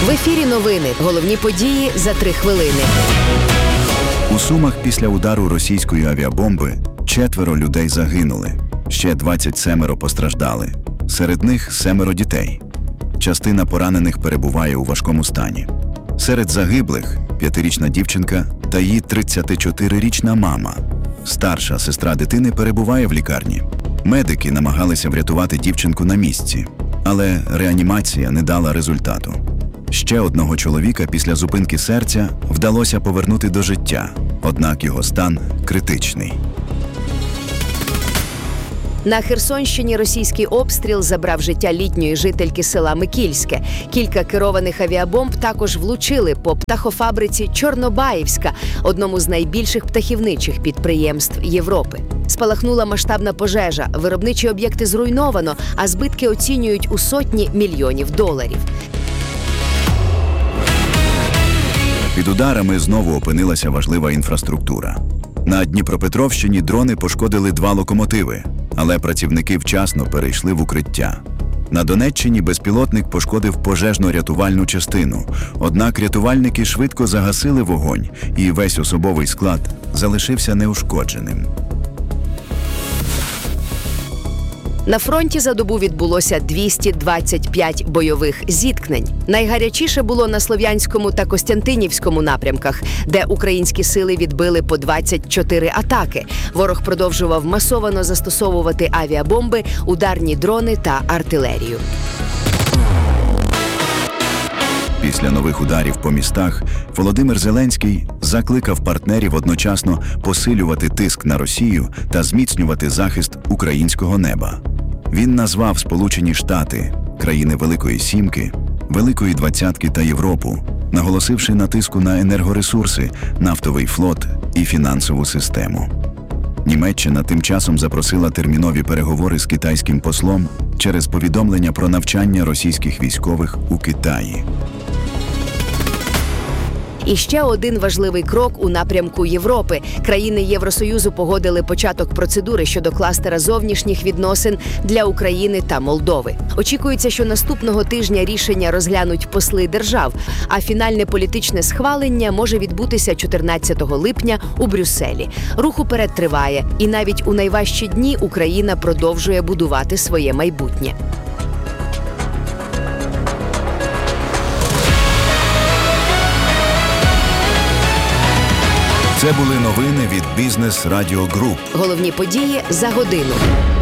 В ефірі новини. Головні події за 3 хвилини. У Сумах після удару російської авіабомби 4 людей загинули. Ще 27 постраждали. Серед них 7 дітей. Частина поранених перебуває у важкому стані. Серед загиблих 5-річна дівчинка та її 34-річна мама. Старша сестра дитини перебуває в лікарні. Медики намагалися врятувати дівчинку на місці, але реанімація не дала результату. Ще одного чоловіка після зупинки серця вдалося повернути до життя, однак його стан критичний. На Херсонщині російський обстріл забрав життя літньої жительки села Микільське. Кілька керованих авіабомб також влучили по птахофабриці «Чорнобаївська», одному з найбільших птахівничих підприємств Європи. Спалахнула масштабна пожежа, виробничі об'єкти зруйновано, а збитки оцінюють у сотні мільйонів доларів. Під ударами знову опинилася важлива інфраструктура. На Дніпропетровщині дрони пошкодили 2 локомотиви, але працівники вчасно перейшли в укриття. На Донеччині безпілотник пошкодив пожежно-рятувальну частину, однак рятувальники швидко загасили вогонь, і весь особовий склад залишився неушкодженим. На фронті за добу відбулося 225 бойових зіткнень. Найгарячіше було на Слов'янському та Костянтинівському напрямках, де українські сили відбили по 24 атаки. Ворог продовжував масовано застосовувати авіабомби, ударні дрони та артилерію. Після нових ударів по містах Володимир Зеленський закликав партнерів одночасно посилювати тиск на Росію та зміцнювати захист українського неба. Він назвав Сполучені Штати, країни Великої Сімки, Великої Двадцятки та Європу, наголосивши на тиску на енергоресурси, нафтовий флот і фінансову систему. Німеччина тим часом запросила термінові переговори з китайським послом через повідомлення про навчання російських військових у Китаї. І ще один важливий крок у напрямку Європи. Країни Євросоюзу погодили початок процедури щодо кластера зовнішніх відносин для України та Молдови. Очікується, що наступного тижня рішення розглянуть посли держав, а фінальне політичне схвалення може відбутися 14 липня у Брюсселі. Рух уперед триває, і навіть у найважчі дні Україна продовжує будувати своє майбутнє. Це були новини від Бізнес Радіо Груп. Головні події за годину.